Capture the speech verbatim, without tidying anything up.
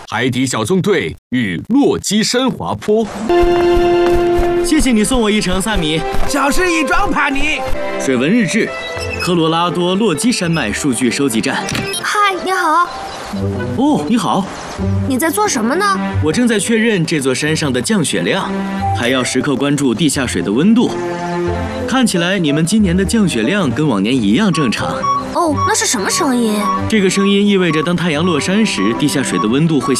海底小纵队与落基山滑坡。 谢谢你送我一程，萨米。 小事一桩，帕尼。 水文日志，科罗拉多落基山脉数据收集站。 嗨，你好。 哦，你好。 你在做什么呢？ 我正在确认这座山上的降雪量，还要时刻关注地下水的温度。看起来你们今年的降雪量跟往年一样正常。 哦，那是什么声音？ 这个声音意味着当太阳落山时，地下水的温度会